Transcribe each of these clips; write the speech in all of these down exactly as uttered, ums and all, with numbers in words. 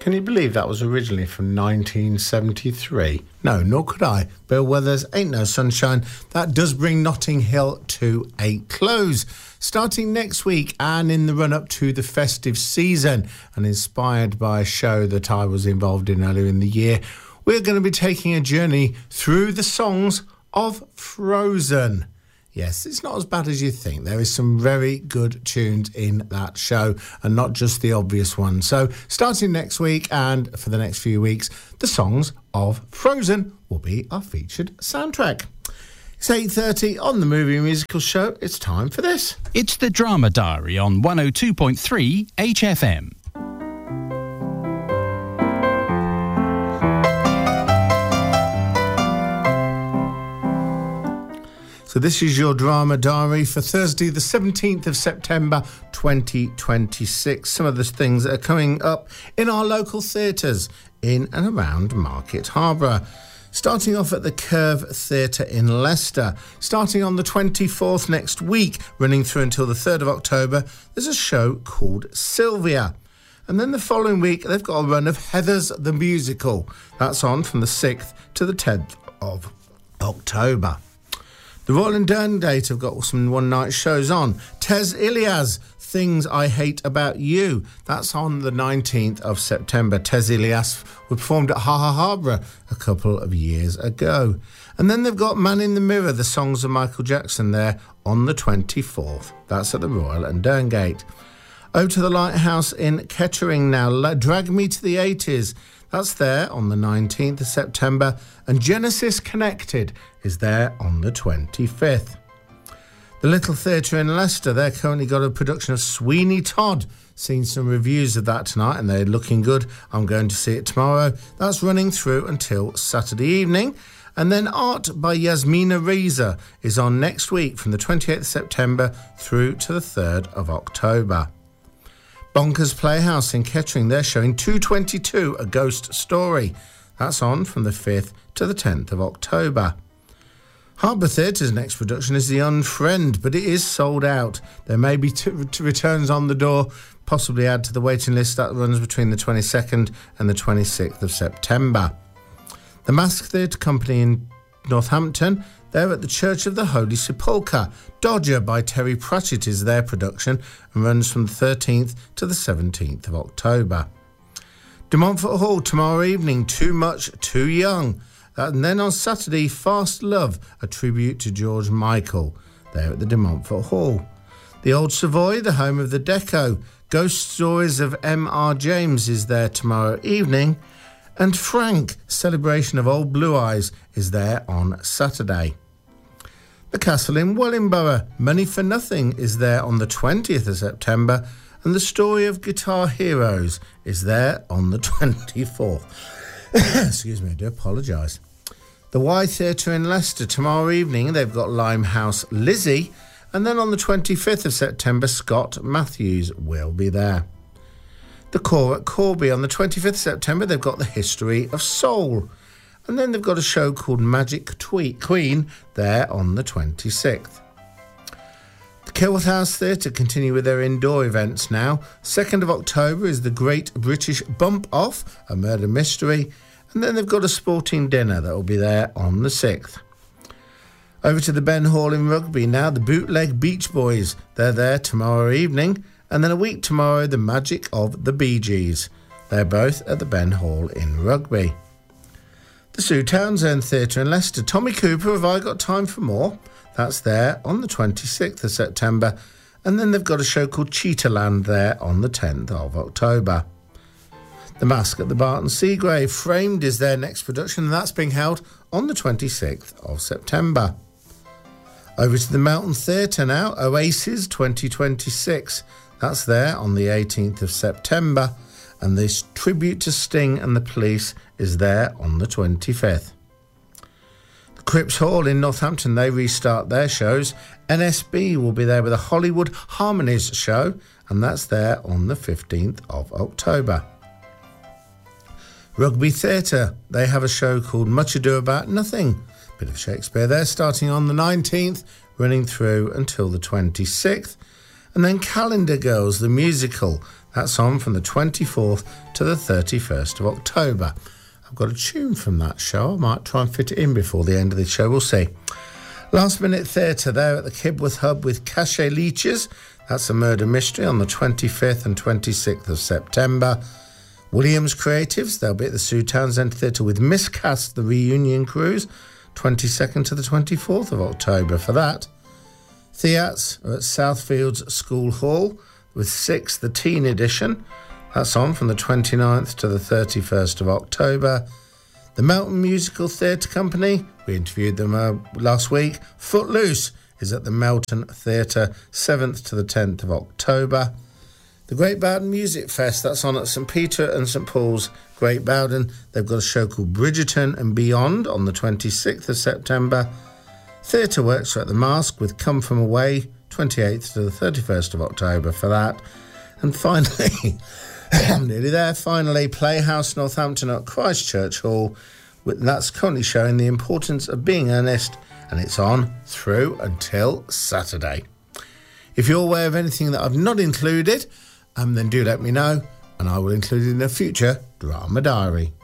Can you believe that was originally from nineteen seventy-three? No, nor could I. Bill Withers, Ain't No Sunshine. That does bring Notting Hill to a close. Starting next week and in the run-up to the festive season, and inspired by a show that I was involved in earlier in the year, we're going to be taking a journey through the songs of Frozen. Yes, it's not as bad as you think. There is some very good tunes in that show and not just the obvious ones. So starting next week and for the next few weeks, the songs of Frozen will be our featured soundtrack. It's eight thirty on the Movie Musical Show. It's time for this. It's the Drama Diary on one oh two point three H F M. So this is your Drama Diary for Thursday, the seventeenth of September, twenty twenty-six. Some of the things that are coming up in our local theatres in and around Market Harborough. Starting off at the Curve Theatre in Leicester. Starting on the twenty-fourth next week, running through until the third of October, there's a show called Sylvia. And then the following week, they've got a run of Heathers the Musical. That's on from the sixth to the tenth of October. The Royal and Derngate have got some one-night shows on. Tez Ilyas, Things I Hate About You. That's on the nineteenth of September. Tez Ilyas performed at Ha Ha Harborough a couple of years ago. And then they've got Man in the Mirror, the songs of Michael Jackson there on the twenty-fourth. That's at the Royal and Derngate. Over to the Lighthouse in Kettering now. Drag Me to the eighties. That's there on the nineteenth of September. And Genesis Connected is there on the twenty-fifth. The Little Theatre in Leicester, they've currently got a production of Sweeney Todd. Seen some reviews of that tonight and they're looking good. I'm going to see it tomorrow. That's running through until Saturday evening. And then Art by Yasmina Reza is on next week from the twenty-eighth of September through to the third of October. Bonkers Playhouse in Kettering, they're showing two twenty-two, A Ghost Story. That's on from the fifth to the tenth of October. Harbour Theatre's next production is The Unfriend, but it is sold out. There may be t- t- returns on the door, possibly add to the waiting list. That runs between the twenty-second and the twenty-sixth of September. The Mask Theatre Company in Northampton, they're at the Church of the Holy Sepulchre. Dodger by Terry Pratchett is their production and runs from the thirteenth to the seventeenth of October. De Montfort Hall tomorrow evening, Too Much, Too Young. And then on Saturday, Fast Love, a tribute to George Michael, there at the De Montfort Hall. The Old Savoy, the home of the Deco. Ghost Stories of M R James is there tomorrow evening. And Frank, Celebration of Old Blue Eyes, is there on Saturday. The Castle in Wellingborough, Money for Nothing, is there on the twentieth of September. And The Story of Guitar Heroes is there on the twenty-fourth. Excuse me, I do apologise. The Y Theatre in Leicester tomorrow evening, they've got Limehouse Lizzie. And then on the twenty-fifth of September, Scott Matthews will be there. The Core at Corby on the twenty-fifth of September, they've got The History of Soul. And then they've got a show called Magic Tweet Queen there on the twenty-sixth. The Kilworth House Theatre continue with their indoor events now. second of October is the Great British Bump Off, a murder mystery. And then they've got a sporting dinner that will be there on the sixth. Over to the Ben Hall in Rugby now, the Bootleg Beach Boys. They're there tomorrow evening. And then a week tomorrow, the Magic of the Bee Gees. They're both at the Ben Hall in Rugby. The Sue Townsend Theatre in Leicester. Tommy Cooper, Have I Got Time for More? That's there on the twenty-sixth of September. And then they've got a show called Cheetahland there on the tenth of October. The Mask at the Barton Seagrave. Framed is their next production, and that's being held on the twenty-sixth of September. Over to the Mountain Theatre now. Oasis twenty twenty-six. That's there on the eighteenth of September. And this tribute to Sting and the Police is there on the twenty-fifth. The Cripps Hall in Northampton, they restart their shows. N S B will be there with a Hollywood Harmonies show, and that's there on the fifteenth of October. Rugby Theatre, they have a show called Much Ado About Nothing. Bit of Shakespeare there, starting on the nineteenth, running through until the twenty-sixth. And then Calendar Girls, the musical, That's on from the twenty-fourth to the thirty-first of October. I've got a tune from that show. I might try and fit it in before the end of the show. We'll see. Last Minute Theatre there at the Kibworth Hub with Cachet Leeches. That's a murder mystery on the twenty-fifth and twenty-sixth of September. Williams Creatives, they'll be at the Sue Townsend Theatre with Miscast, the reunion cruise, twenty-second to the twenty-fourth of October for that. Theats are at Southfields School Hall with Six, the Teen Edition. That's on from the twenty-ninth to the thirty-first of October. The Melton Musical Theatre Company, we interviewed them uh, last week. Footloose is at the Melton Theatre, seventh to the tenth of October. The Great Bowden Music Fest, that's on at St Peter and St Paul's, Great Bowden. They've got a show called Bridgerton and Beyond on the twenty-sixth of September. Theatre Works are at the Mask with Come From Away, twenty-eighth to the thirty-first of October for that. And finally, I'm nearly there, finally, Playhouse Northampton at Christchurch Hall. That's currently showing the importance of being earnest, and it's on through until Saturday. If you're aware of anything that I've not included, um, then do let me know, and I will include it in a future Drama Diary.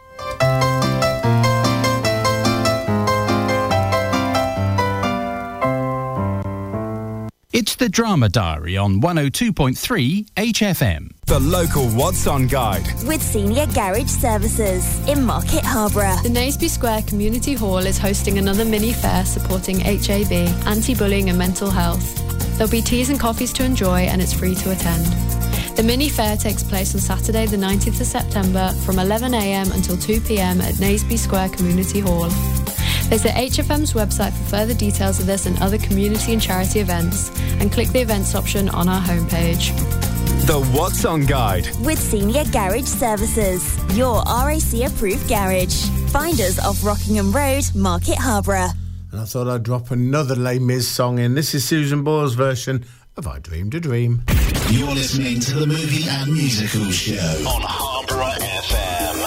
It's the Drama Diary on one oh two point three H F M. The local What's On Guide. With Senior Garage Services in Market Harborough. The Naseby Square Community Hall is hosting another mini fair supporting H A B, anti-bullying and mental health. There'll be teas and coffees to enjoy and it's free to attend. The mini fair takes place on Saturday the nineteenth of September from eleven a m until two p m at Naseby Square Community Hall. Visit H F M's website for further details of this and other community and charity events and click the events option on our homepage. The What's On Guide. With Senior Garage Services, your R A C approved garage. Find us off Rockingham Road, Market Harborough. And I thought I'd drop another Les Mis song in. This is Susan Boyle's version of I Dreamed a Dream. You're listening to the Movie and Musical Show on Harborough F M.